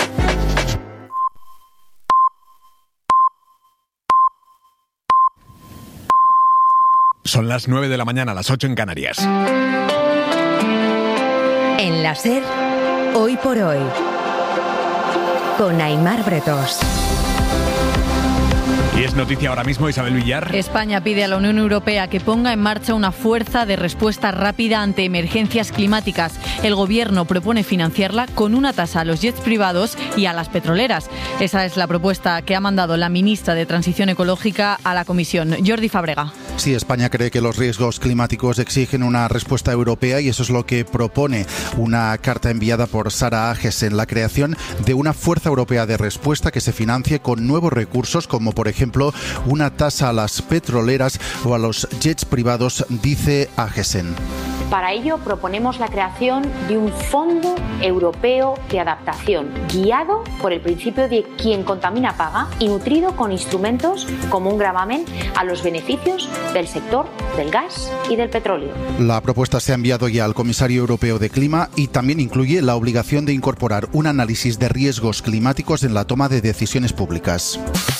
Son las 9 de la mañana, las 8 en Canarias. En la SER, Hoy por Hoy, con Aimar Bretos. Y es noticia ahora mismo, Isabel Villar. España pide a la Unión Europea que ponga en marcha una fuerza de respuesta rápida ante emergencias climáticas. El Gobierno propone financiarla con una tasa a los jets privados y a las petroleras. Esa es la propuesta que ha mandado la ministra de Transición Ecológica a la Comisión. Jordi Fábrega. Sí, España cree que los riesgos climáticos exigen una respuesta europea y eso es lo que propone una carta enviada por Sara Agesen, la creación de una fuerza europea de respuesta que se financie con nuevos recursos, como por ejemplo una tasa a las petroleras o a los jets privados, dice Agesen. Para ello proponemos la creación de un Fondo Europeo de Adaptación, guiado por el principio de quien contamina paga y nutrido con instrumentos como un gravamen a los beneficios del sector del gas y del petróleo. La propuesta se ha enviado ya al Comisario Europeo de Clima y también incluye la obligación de incorporar un análisis de riesgos climáticos en la toma de decisiones públicas.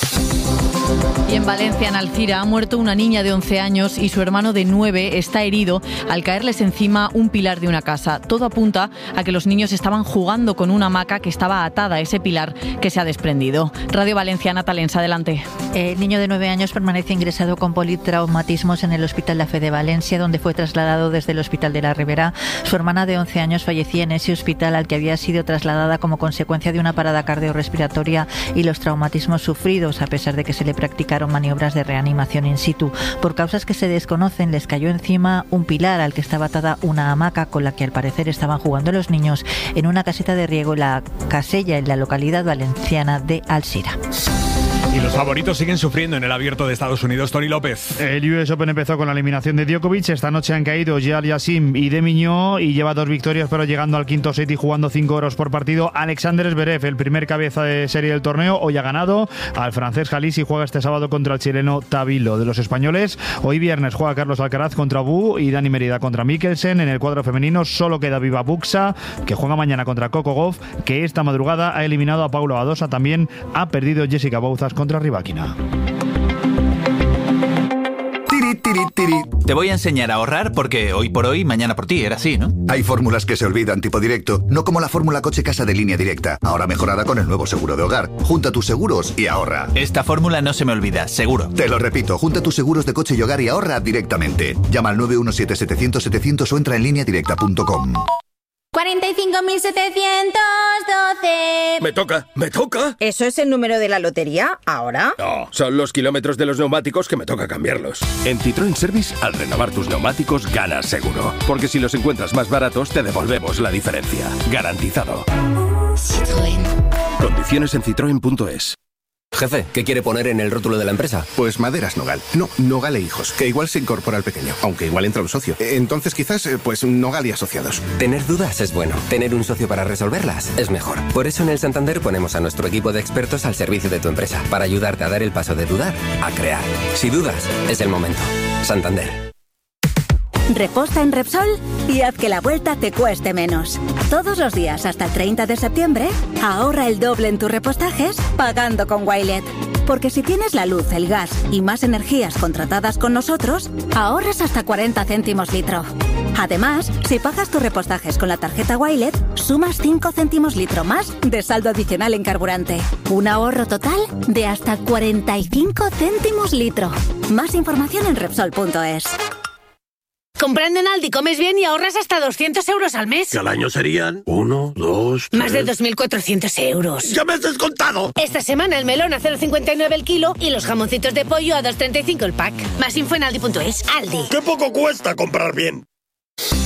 Y en Valencia, en Alcira, ha muerto una niña de 11 años y su hermano de 9 está herido al caerles encima un pilar de una casa. Todo apunta a que los niños estaban jugando con una hamaca que estaba atada a ese pilar que se ha desprendido. Radio Valencia, Natalensa, adelante. El niño de 9 años permanece ingresado con politraumatismos en el Hospital La Fe de Valencia, donde fue trasladado desde el Hospital de la Ribera. Su hermana de 11 años fallecía en ese hospital al que había sido trasladada como consecuencia de una parada cardiorrespiratoria y los traumatismos sufridos, a pesar de que se le practicaron maniobras de reanimación in situ. Por causas que se desconocen, les cayó encima un pilar al que estaba atada una hamaca con la que al parecer estaban jugando los niños en una caseta de riego en la Casella, en la localidad valenciana de Alcira. Y los favoritos siguen sufriendo en el Abierto de Estados Unidos. Tony López. El US Open empezó con la eliminación de Djokovic. Esta noche han caído Yassim y De Minaur y lleva 2 victorias, pero llegando al quinto set y jugando 5 horas por partido. Alexander Zverev, el primer cabeza de serie del torneo, hoy ha ganado al francés Jalís y juega este sábado contra el chileno Tabilo. De los españoles, hoy viernes juega Carlos Alcaraz contra Bu y Dani Merida contra Mikkelsen. En el cuadro femenino solo queda viva Buxa, que juega mañana contra Coco Gauff, que esta madrugada ha eliminado a Paulo Badosa. También ha perdido Jessica Bouzas contra Rybakina. Te voy a enseñar a ahorrar porque hoy por hoy, mañana por ti, era así, ¿no? Hay fórmulas que se olvidan tipo directo, no como la fórmula coche-casa de Línea Directa, ahora mejorada con el nuevo seguro de hogar. Junta tus seguros y ahorra. Esta fórmula no se me olvida, seguro. Te lo repito, junta tus seguros de coche y hogar y ahorra directamente. Llama al 917-700-700 o entra en lineadirecta.com. 45.712. Me toca. ¿Eso es el número de la lotería? ¿Ahora? No, son los kilómetros de los neumáticos que me toca cambiarlos. En Citroën Service, al renovar tus neumáticos, ganas seguro. Porque si los encuentras más baratos, te devolvemos la diferencia. Garantizado. Citroën. Condiciones en citroen.es. Jefe, ¿qué quiere poner en el rótulo de la empresa? Pues Maderas Nogal. No, Nogal e Hijos, que igual se incorpora al pequeño, aunque igual entra un socio. Entonces quizás, pues Nogal y Asociados. Tener dudas es bueno. Tener un socio para resolverlas es mejor. Por eso en el Santander ponemos a nuestro equipo de expertos al servicio de tu empresa, para ayudarte a dar el paso de dudar a crear. Si dudas, es el momento. Santander. Reposta en Repsol y haz que la vuelta te cueste menos. Todos los días hasta el 30 de septiembre, ahorra el doble en tus repostajes pagando con Wilet. Porque si tienes la luz, el gas y más energías contratadas con nosotros, ahorras hasta 40 céntimos litro. Además, si pagas tus repostajes con la tarjeta Wilet, sumas 5 céntimos litro más de saldo adicional en carburante. Un ahorro total de hasta 45 céntimos litro. Más información en Repsol.es. Comprando en Aldi comes bien y ahorras hasta 200 euros al mes. Que al año serían 1, 2, 3... Más de 2.400 euros. ¡Ya me has descontado! Esta semana el melón a 0,59 el kilo y los jamoncitos de pollo a 2,35 el pack. Más info en Aldi.es. Aldi. ¡Qué poco cuesta comprar bien!